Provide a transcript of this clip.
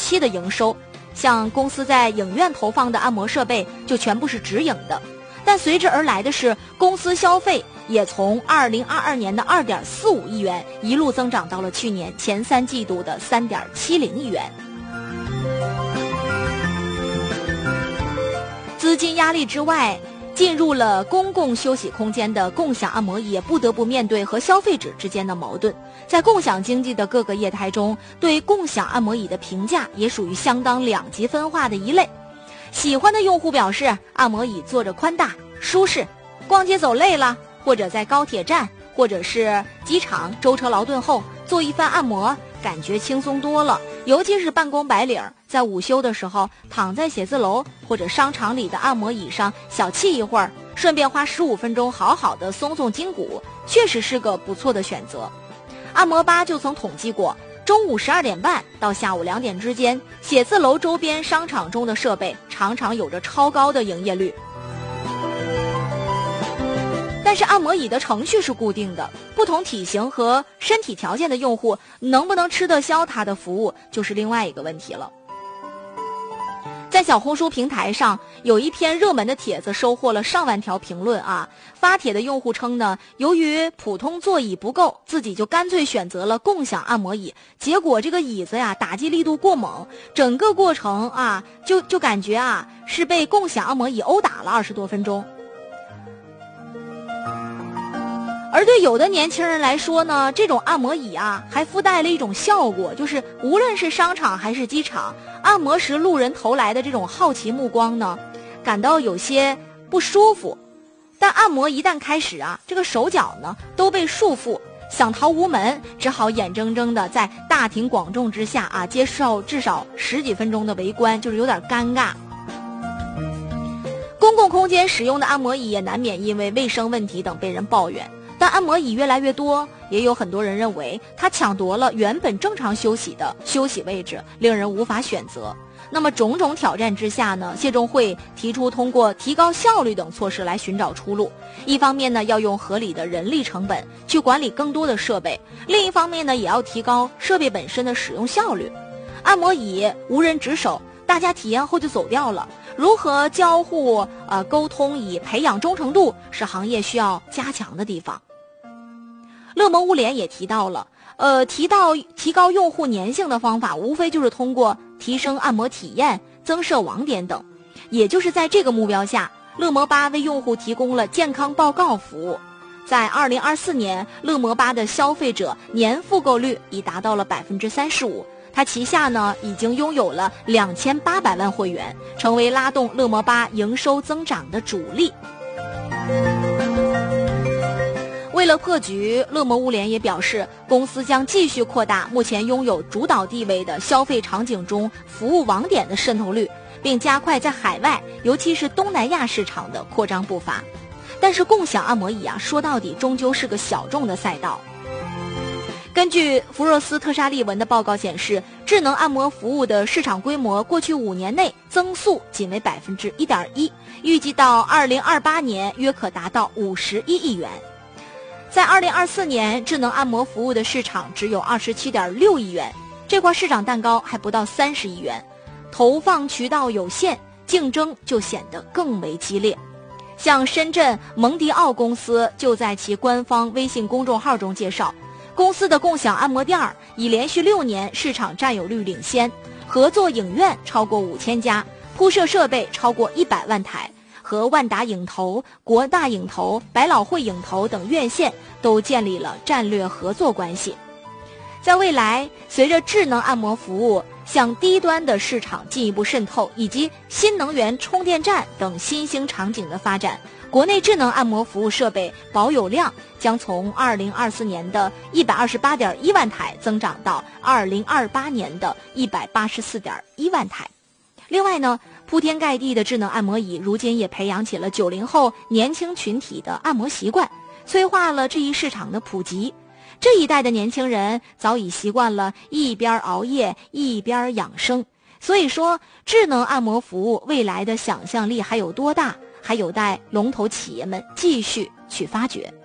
期的营收，像公司在影院投放的按摩设备就全部是直营的。但随之而来的是，公司消费也从2022年的2.45亿元一路增长到了去年前3季度的3.70亿元。资金压力之外，进入了公共休息空间的共享按摩椅也不得不面对和消费者之间的矛盾。在共享经济的各个业态中，对共享按摩椅的评价也属于相当两极分化的一类。喜欢的用户表示，按摩椅坐着宽大舒适，逛街走累了，或者在高铁站或者是机场舟车劳顿后做一番按摩，感觉轻松多了。尤其是办公白领在午休的时候躺在写字楼或者商场里的按摩椅上小憩一会儿，顺便花15分钟好好的松松筋骨，确实是个不错的选择。按摩吧就曾统计过，中午12点半到下午2点之间，写字楼周边商场中的设备常常有着超高的营业率。但是按摩椅的程序是固定的，不同体型和身体条件的用户能不能吃得消它的服务就是另外一个问题了。在小红书平台上有一篇热门的帖子收获了上万条评论啊。发帖的用户称呢，由于普通座椅不够，自己就干脆选择了共享按摩椅，结果这个椅子呀打击力度过猛，整个过程啊就感觉啊是被共享按摩椅殴打了20多分钟。而对有的年轻人来说呢，这种按摩椅啊还附带了一种效果，就是无论是商场还是机场，按摩时路人投来的这种好奇目光呢，感到有些不舒服。但按摩一旦开始啊，这个手脚呢都被束缚，想逃无门，只好眼睁睁的在大庭广众之下啊接受至少10几分钟的围观，就是有点尴尬。公共空间使用的按摩椅也难免因为卫生问题等被人抱怨。但按摩椅越来越多，也有很多人认为它抢夺了原本正常休息的休息位置，令人无法选择。那么种种挑战之下呢，谢仲会提出通过提高效率等措施来寻找出路。一方面呢，要用合理的人力成本去管理更多的设备；另一方面呢，也要提高设备本身的使用效率。按摩椅无人值守，大家体验后就走掉了。如何交互沟通以培养忠诚度，是行业需要加强的地方。乐檬物联也提到了，提高用户粘性的方法，无非就是通过提升按摩体验、增设网点等。也就是在这个目标下，乐摩吧为用户提供了健康报告服务。在2024年，乐摩吧的消费者年复购率已达到了35%。它旗下呢已经拥有了2800万会员，成为拉动乐摩吧营收增长的主力。为了破局，乐摩物联也表示，公司将继续扩大目前拥有主导地位的消费场景中服务网点的渗透率，并加快在海外，尤其是东南亚市场的扩张步伐。但是共享按摩椅啊，说到底终究是个小众的赛道。根据福若斯特沙利文的报告显示，智能按摩服务的市场规模过去5年内增速仅为1.1%，预计到2028年约可达到51亿元。在2024年，智能按摩服务的市场只有27.6亿元，这块市场蛋糕还不到30亿元，投放渠道有限，竞争就显得更为激烈。像深圳蒙迪奥公司就在其官方微信公众号中介绍，公司的共享按摩店已连续6年市场占有率领先，合作影院超过5000家，铺设设备超过100万台，和万达影投、国大影投、百老汇影投等院线都建立了战略合作关系。在未来，随着智能按摩服务向低端的市场进一步渗透，以及新能源充电站等新兴场景的发展，国内智能按摩服务设备保有量将从2024年的128.1万台增长到2028年的184.1万台。另外呢，铺天盖地的智能按摩椅如今也培养起了90后年轻群体的按摩习惯，催化了这一市场的普及。这一代的年轻人早已习惯了一边熬夜一边养生，所以说智能按摩服务未来的想象力还有多大，还有待龙头企业们继续去发掘。